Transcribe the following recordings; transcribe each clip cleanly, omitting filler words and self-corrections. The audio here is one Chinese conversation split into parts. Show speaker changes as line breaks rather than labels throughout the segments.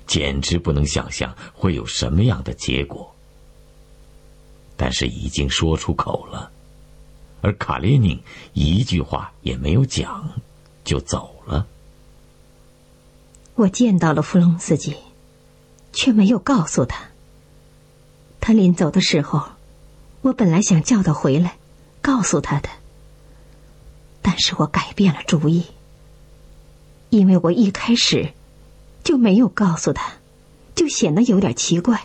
简直不能想象会有什么样的结果。但是已经说出口了，而卡列宁一句话也没有讲，就走了。
我见到了弗隆斯基，却没有告诉他。他临走的时候，我本来想叫他回来，告诉他的，但是我改变了主意，因为我一开始就没有告诉他，就显得有点奇怪。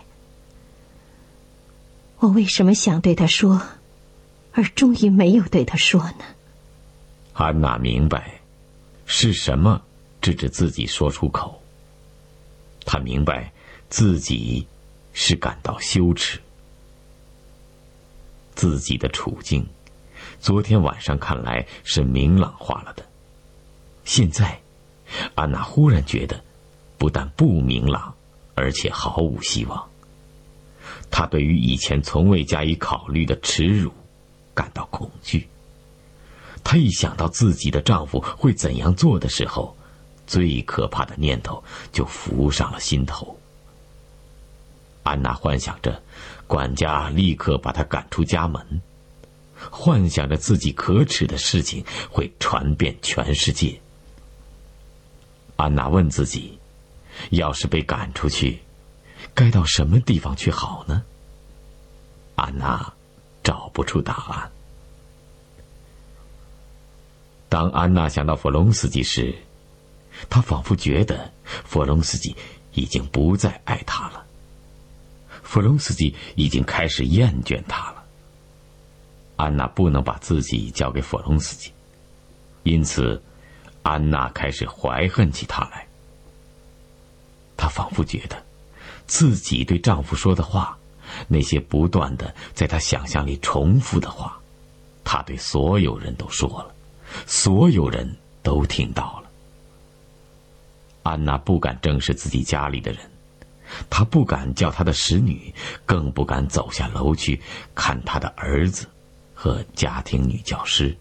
我为什么想对他说，而终于没有对他说呢？
安娜明白是什么制止自己说出口。她明白自己是感到羞耻。自己的处境昨天晚上看来是明朗化了的，现在安娜忽然觉得不但不明朗，而且毫无希望。她对于以前从未加以考虑的耻辱感到恐惧。她一想到自己的丈夫会怎样做的时候，最可怕的念头就浮上了心头。安娜幻想着管家立刻把她赶出家门，幻想着自己可耻的事情会传遍全世界。安娜问自己，要是被赶出去，该到什么地方去好呢？安娜找不出答案。当安娜想到弗隆斯基时，她仿佛觉得弗隆斯基已经不再爱她了，弗隆斯基已经开始厌倦她了。安娜不能把自己交给弗隆斯基，因此安娜开始怀恨起他来。她仿佛觉得自己对丈夫说的话，那些不断的在她想象里重复的话，她对所有人都说了，所有人都听到了。安娜不敢正视自己家里的人，她不敢叫她的使女，更不敢走下楼去看她的儿子和家庭女教师。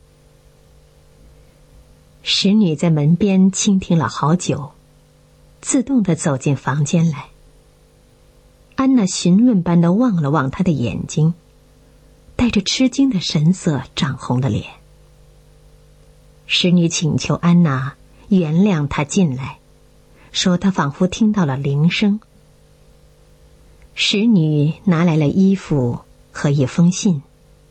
使女在门边倾听了好久，自动地走进房间来。安娜询问般地望了望她的眼睛，带着吃惊的神色涨红了脸。使女请求安娜原谅她进来，说她仿佛听到了铃声。使女拿来了衣服和一封信，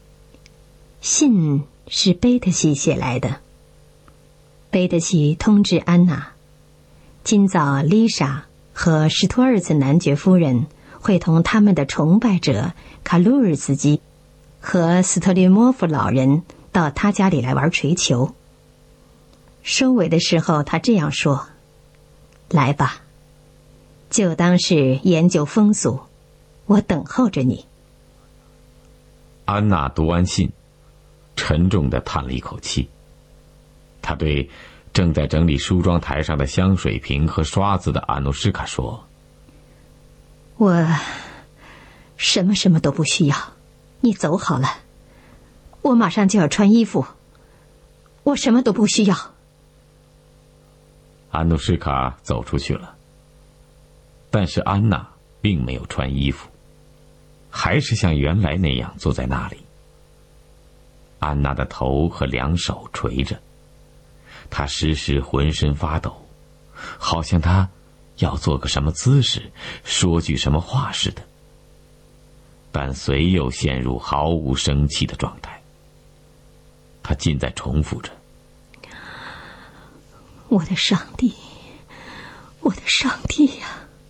信是贝特西写来的。贝特西通知安娜，今早丽莎和施托尔茨男爵夫人会同他们的崇拜者卡鲁尔斯基和斯特列莫夫老人到他家里来玩锤球。收尾的时候他这样说，来吧，就当是研究风俗，我等候着你。
安娜读完信，沉重地叹了一口气。她对正在整理梳妆台上的香水瓶和刷子的阿努什卡说，
我什么都不需要，你走好了，我马上就要穿衣服，我什么都不需要。
阿努什卡走出去了，但是安娜并没有穿衣服，还是像原来那样坐在那里。安娜的头和两手垂着，她时时浑身发抖，好像她要做个什么姿势，说句什么话似的，但随又陷入毫无生气的状态。她尽在重复着，
我的上帝，我的上帝呀！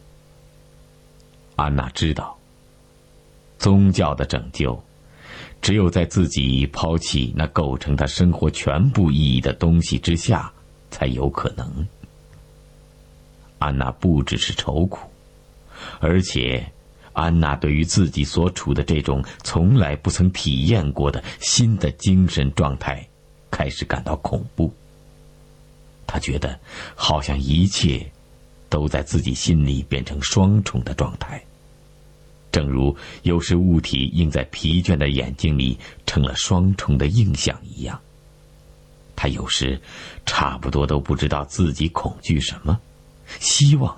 安娜知道，宗教的拯救只有在自己抛弃那构成她生活全部意义的东西之下才有可能。安娜不只是愁苦，而且安娜对于自己所处的这种从来不曾体验过的新的精神状态开始感到恐怖。她觉得好像一切都在自己心里变成双重的状态，正如有时物体映在疲倦的眼睛里成了双重的印象一样。她有时差不多都不知道自己恐惧什么，希望